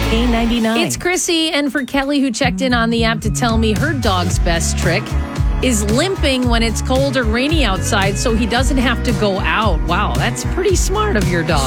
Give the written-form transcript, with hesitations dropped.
K99. It's Chrissy, and for Kelly, who checked in on the app to tell me her dog's best trick is limping when it's cold or rainy outside so he doesn't have to go out. Wow, that's pretty smart of your dog.